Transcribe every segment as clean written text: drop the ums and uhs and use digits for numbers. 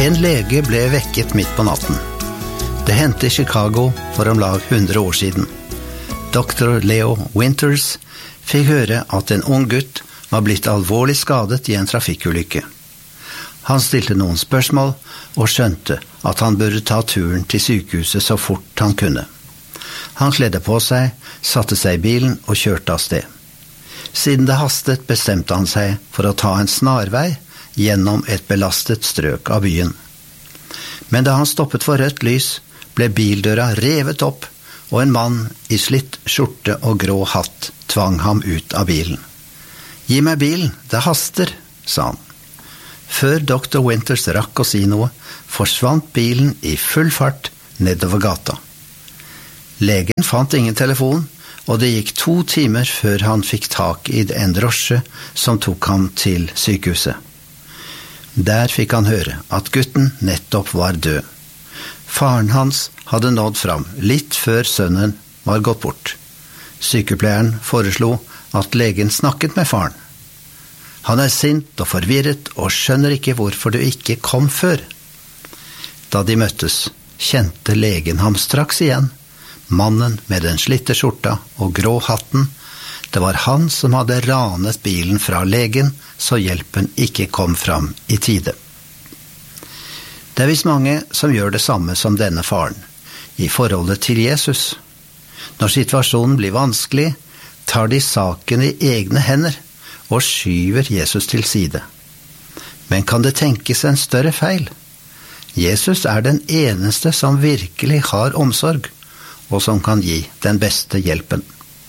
En lege ble vekket midt på natten. Det hendte i Chicago for om lag 100 år siden. Dr. Leo Winters fikk høre at en ung gutt var blitt alvorlig skadet i en trafikkulykke. Han stilte noen spørsmål og skjønte at han burde ta turen til sykehuset så fort han kunne. Han kledde på seg, satte seg i bilen og kjørte av sted. Siden det hastet bestemte han seg for å ta en snarvei gjennom et belastet strøk av byen. Men da han stoppet for rødt lys, ble bildøra revet opp, og en mann i slitt skjorte og grå hatt tvang ham ut av bilen. «Gi meg bilen, det haster», sa han. Før Dr. Winters rakk å si noe, forsvant bilen i full fart nedover gata. Legen fant ingen telefon, og det gikk 2 timer før han fikk tak i en drosje som tok ham til sykehuset. Der fikk han høre at gutten nettopp var død. Faren hans hadde nådd fram litt før sønnen var gått bort. Sykepleieren foreslo at legen snakket med faren. Han er sint og forvirret og skjønner ikke hvorfor du ikke kom før. Da de møttes, kjente legen ham straks igjen. Mannen med den slitte skjorta og grå hatten, det var han som hadde ranet bilen fra legen, så hjelpen ikke kom fram i tide. Det er visst mange som gjør det samme som denne faren, i forholdet til Jesus. Når situasjonen blir vanskelig, tar de saken i egne hender og skyver Jesus til side. Men kan det tenkes en større feil? Jesus er den eneste som virkelig har omsorg, og som kan gi den beste hjelpen.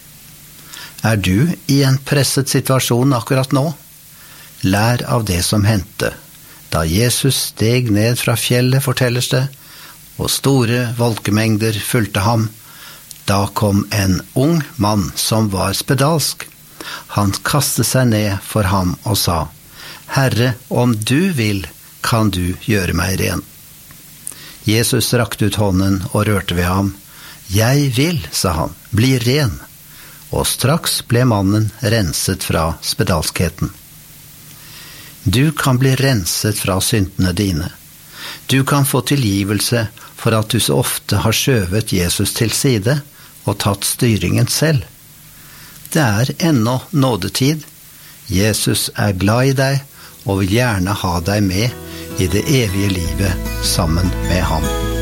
Er du i en presset situasjon akkurat nå? Lær av det som hendte. Da Jesus steg ned fra fjellet, fortelles det, og store folkemengder fulgte ham, da kom en ung mann som var spedalsk. Han kastet seg ned for ham og sa, «Herre, om du vil, kan du gjøre meg ren.» Jesus rakte ut hånden og rørte ved ham. «Jeg vil», sa han, «bli ren.» Og straks ble mannen renset fra spedalskheten. Du kan bli renset fra syndene dine. Du kan få tilgivelse for at du så ofte har skjøvet Jesus til side og tatt styringen selv. Det er ennå nådetid. Jesus er glad i deg og vil gjerne ha deg med i det evige livet sammen med ham.